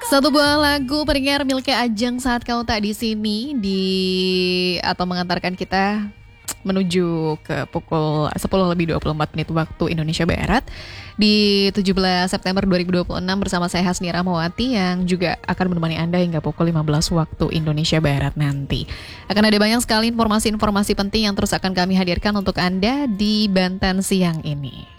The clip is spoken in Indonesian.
Satu buah lagu pendengar miliknya Ajeng saat kau tak di sini atau mengantarkan kita menuju ke pukul 10 lebih 24 menit waktu Indonesia Barat di 17 September 2026 bersama saya Hasni Rahmawati yang juga akan menemani Anda hingga pukul 15 waktu Indonesia Barat nanti. Akan ada banyak sekali informasi-informasi penting yang terus akan kami hadirkan untuk Anda di Banten siang ini.